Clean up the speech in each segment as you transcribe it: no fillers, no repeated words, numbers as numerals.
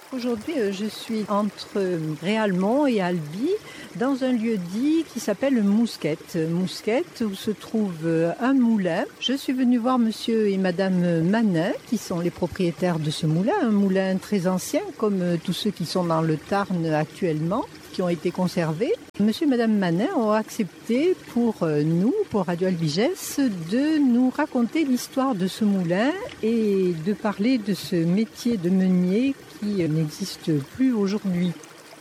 Aujourd'hui, je suis entre Réalmont et Albi, dans un lieu-dit qui s'appelle Mousquette. Mousquette, où se trouve un moulin. Je suis venue voir monsieur et madame Manin, qui sont les propriétaires de ce moulin. Un moulin très ancien, comme tous ceux qui sont dans le Tarn actuellement, qui ont été conservés. Monsieur et madame Manin ont accepté pour nous, pour Radio Albigès, de nous raconter l'histoire de ce moulin et de parler de ce métier de meunier qui n'existe plus aujourd'hui.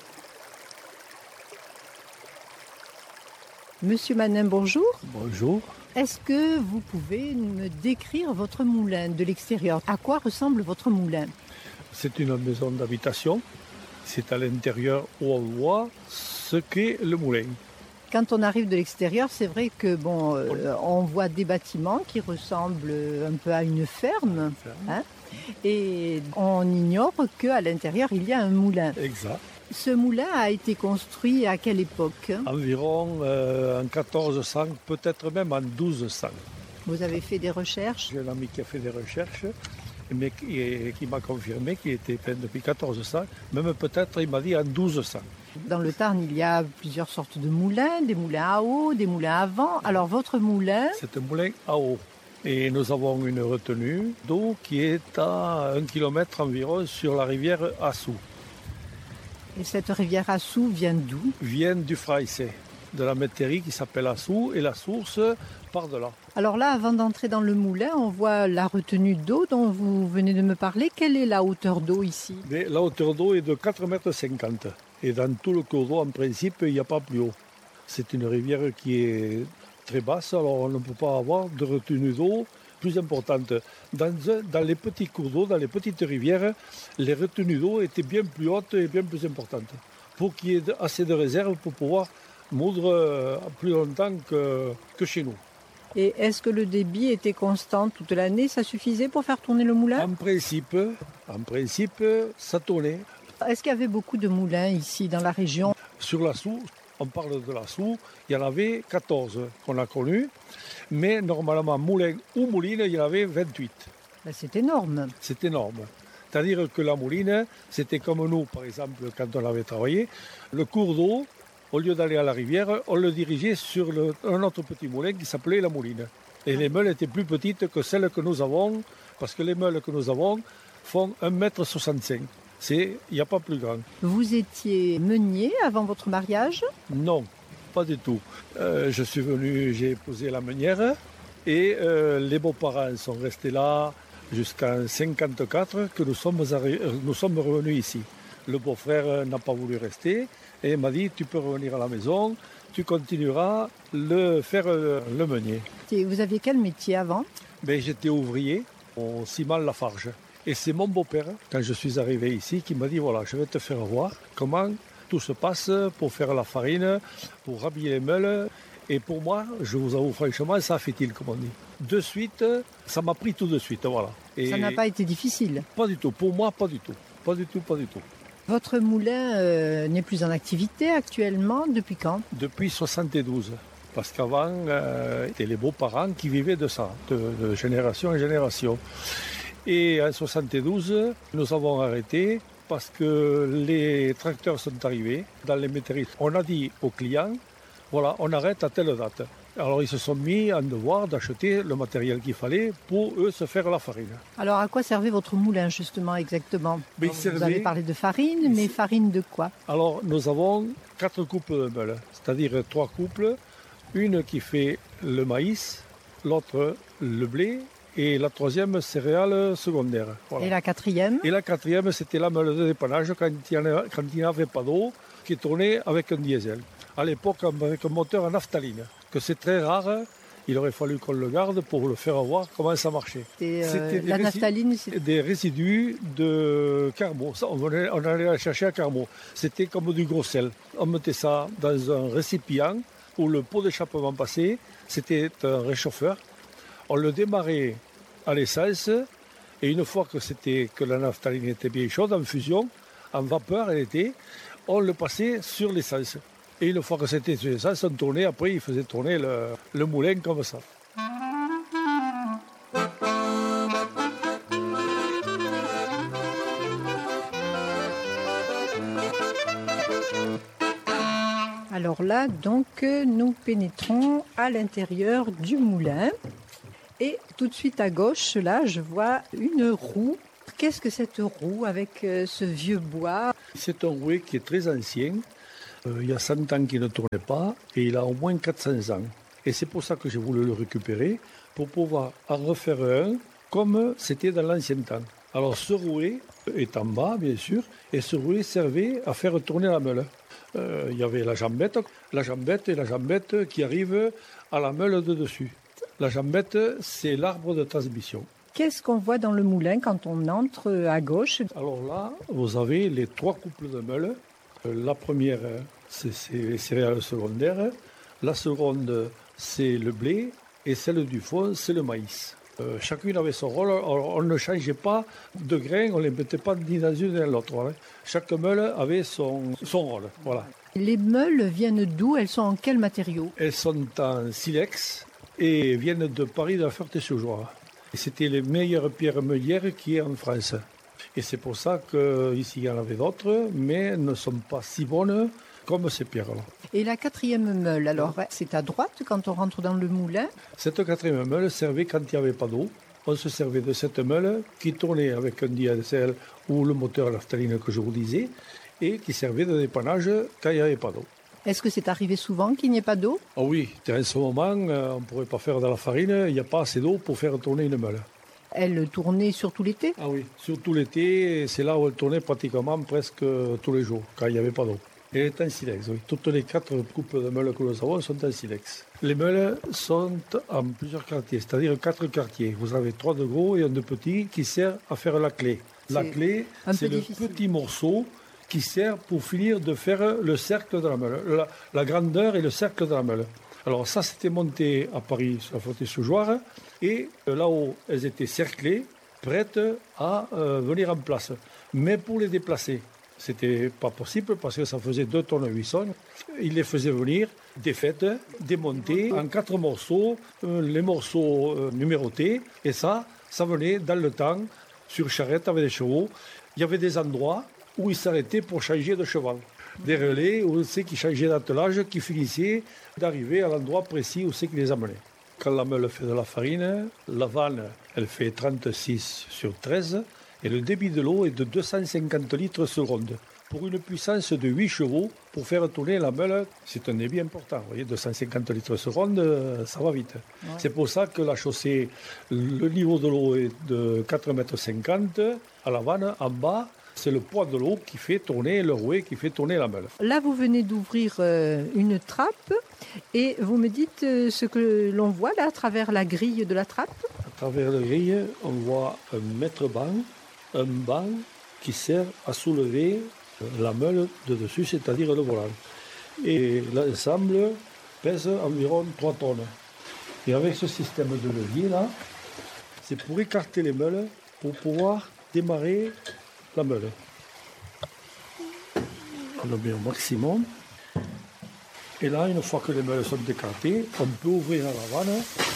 Monsieur Manin, bonjour. Bonjour. Est-ce que vous pouvez me décrire votre moulin de l'extérieur? À quoi ressemble votre moulin? C'est une maison d'habitation. C'est à l'intérieur où on voit ce qu'est le moulin. Quand on arrive de l'extérieur, c'est vrai que on voit des bâtiments qui ressemblent un peu à une ferme, hein, et on ignore qu'à l'intérieur il y a un moulin. Exact. Ce moulin a été construit à quelle époque? Environ en 1400, peut-être même en 1200. Vous avez fait des recherches? J'ai un ami qui a fait des recherches, mais qui m'a confirmé qu'il était fait depuis 1400, même peut-être il m'a dit en 1200. Dans le Tarn, il y a plusieurs sortes de moulins, des moulins à eau, des moulins à vent. Alors votre moulin? C'est un moulin à eau. Et nous avons une retenue d'eau qui est à 1 km environ sur la rivière Assou. Et cette rivière Assou vient d'où? Vient du Fraissé, de la métairie qui s'appelle Assou, et la source part de là. Alors là, avant d'entrer dans le moulin, on voit la retenue d'eau dont vous venez de me parler. Quelle est la hauteur d'eau ici? Mais la hauteur d'eau est de 4,50 m. Et dans tout le cours d'eau, en principe, il n'y a pas plus haut. C'est une rivière qui est très basse, alors on ne peut pas avoir de retenue d'eau plus importante. Dans les petits cours d'eau, dans les petites rivières, les retenues d'eau étaient bien plus hautes et bien plus importantes, pour qu'il y ait assez de réserve pour pouvoir moudre plus longtemps que chez nous. Et est-ce que le débit était constant toute l'année? Ça suffisait pour faire tourner le moulin? En principe, ça tournait. Est-ce qu'il y avait beaucoup de moulins ici dans la région? Sur la Soue, on parle de la Soue, il y en avait 14 qu'on a connus, mais normalement, moulin ou mouline, il y en avait 28. Ben, c'est énorme. C'est énorme. C'est-à-dire que la mouline, c'était comme nous, par exemple, quand on avait travaillé, le cours d'eau, au lieu d'aller à la rivière, on le dirigeait sur un autre petit moulin qui s'appelait la mouline. Et les meules étaient plus petites que celles que nous avons, parce que les meules que nous avons font 1,65 m. Il n'y a pas plus grand. Vous étiez meunier avant votre mariage? Non, pas du tout. Je suis venu, j'ai épousé la meunière et les beaux-parents sont restés là jusqu'en 1954 que nous sommes revenus ici. Le beau-frère n'a pas voulu rester et m'a dit tu peux revenir à la maison, tu continueras faire le meunier. Et vous aviez quel métier avant? J'étais ouvrier au ciment Lafarge. Et c'est mon beau-père, quand je suis arrivé ici, qui m'a dit voilà, je vais te faire voir comment tout se passe pour faire la farine, pour rhabiller les meules. Et pour moi, je vous avoue franchement, ça a fait-il, comme on dit. De suite, ça m'a pris tout de suite, voilà. Et ça n'a pas été difficile? Pas du tout, pour moi, pas du tout. Pas du tout, pas du tout. Votre moulin n'est plus en activité actuellement, depuis quand? Depuis 72. Parce qu'avant, c'était les beaux-parents qui vivaient de ça, de génération en génération. Et en 72, nous avons arrêté parce que les tracteurs sont arrivés dans les métairies. On a dit aux clients, voilà, on arrête à telle date. Alors ils se sont mis en devoir d'acheter le matériel qu'il fallait pour eux se faire la farine. Alors à quoi servait votre moulin justement exactement? Vous avez parlé de farine, mais farine de quoi? Alors nous avons 4 couples de meules, c'est-à-dire 3 couples, une qui fait le maïs, l'autre le blé, et la troisième, céréales secondaires. Voilà. Et la quatrième? Et la quatrième, c'était la meule de dépannage quand il n'y avait pas d'eau, qui tournait avec un diesel. À l'époque, avec un moteur en naphtaline, que c'est très rare. Il aurait fallu qu'on le garde pour le faire voir comment ça marchait. C'était la naphtaline, des résidus de Carmo. On allait la chercher à Carmo. C'était comme du gros sel. On mettait ça dans un récipient où le pot d'échappement passait. C'était un réchauffeur. On le démarrait à l'essence et une fois que la naphtaline était bien chaude, en fusion, en vapeur elle était, on le passait sur l'essence. Et une fois que c'était sur l'essence, on tournait, après il faisait tourner le moulin comme ça. Alors là, donc, nous pénétrons à l'intérieur du moulin. Et tout de suite à gauche, là, je vois une roue. Qu'est-ce que cette roue avec ce vieux bois? C'est un rouet qui est très ancien. Il y a 100 ans qu'il ne tournait pas et il a au moins 400 ans. Et c'est pour ça que j'ai voulu le récupérer, pour pouvoir en refaire un comme c'était dans l'ancien temps. Alors ce rouet est en bas, bien sûr, et ce rouet servait à faire tourner la meule. Il y avait la jambette et la jambette qui arrive à la meule de dessus. La jambette, c'est l'arbre de transmission. Qu'est-ce qu'on voit dans le moulin quand on entre à gauche? Alors là, vous avez les 3 couples de meules. La première, c'est les céréales secondaires. La seconde, c'est le blé. Et celle du fond, c'est le maïs. Chacune avait son rôle. Alors, on ne changeait pas de grains, on ne les mettait pas ni dans une ni dans l'autre. Voilà. Chaque meule avait son rôle. Voilà. Les meules viennent d'où? Elles sont en quel matériau? Elles sont en silex et viennent de Paris, de la Ferté-sur-Joie. Et c'était les meilleures pierres meulières qu'il y ait en France. Et c'est pour ça qu'ici, il y en avait d'autres, mais elles ne sont pas si bonnes comme ces pierres-là. Et la 4e meule, alors, c'est à droite quand on rentre dans le moulin? Cette 4e meule servait quand il n'y avait pas d'eau. On se servait de cette meule qui tournait avec un diesel ou le moteur à naphtaline que je vous disais et qui servait de dépannage quand il n'y avait pas d'eau. Est-ce que c'est arrivé souvent qu'il n'y ait pas d'eau? Ah oui, en ce moment, on ne pourrait pas faire de la farine, il n'y a pas assez d'eau pour faire tourner une meule. Elle tournait surtout l'été? Ah oui, surtout l'été, c'est là où elle tournait pratiquement presque tous les jours, quand il n'y avait pas d'eau. Elle est en silex, oui. Toutes les 4 coupes de meules que nous avons sont en silex. Les meules sont en plusieurs quartiers, c'est-à-dire 4 quartiers. Vous avez 3 de gros et un de petit qui sert à faire la clé. La clé, c'est le petit morceau qui sert pour finir de faire le cercle de la meule, la grandeur et le cercle de la meule. Alors ça, c'était monté à Paris, sur la Ferté-sur-Joie, et là-haut, elles étaient cerclées, prêtes à venir en place. Mais pour les déplacer, c'était pas possible parce que ça faisait 2 tonnes 800. Ils les faisaient venir, défaites, démontées en 4 morceaux, les morceaux numérotés, et ça venait dans le temps, sur charrette avec des chevaux. Il y avait des endroits où ils s'arrêtaient pour changer de cheval. Des relais où c'est qui changeaient d'attelage, qui finissaient d'arriver à l'endroit précis où c'est qu'ils les amenaient. Quand la meule fait de la farine, la vanne, elle fait 36 sur 13 et le débit de l'eau est de 250 litres seconde. Pour une puissance de 8 chevaux, pour faire tourner la meule, c'est un débit important. Vous voyez, 250 litres seconde, ça va vite. Ouais. C'est pour ça que la chaussée, le niveau de l'eau est de 4,50 m. À la vanne, en bas, c'est le poids de l'eau qui fait tourner le rouet, qui fait tourner la meule. Là, vous venez d'ouvrir une trappe et vous me dites ce que l'on voit là à travers la grille de la trappe. À travers la grille, on voit un maître-banc, un banc qui sert à soulever la meule de dessus, c'est-à-dire le volant. Et l'ensemble pèse environ 3 tonnes. Et avec ce système de levier là, c'est pour écarter les meules pour pouvoir démarrer la meule. On le met au maximum. Et là, une fois que les meules sont écartées, on peut ouvrir la vanne.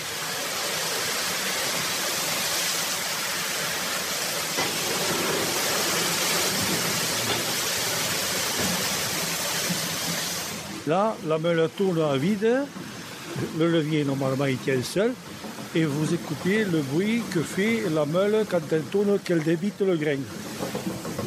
Là, la meule tourne à vide. Le levier, normalement, il tient seul. Et vous écoutez le bruit que fait la meule quand elle tourne, qu'elle débite le grain.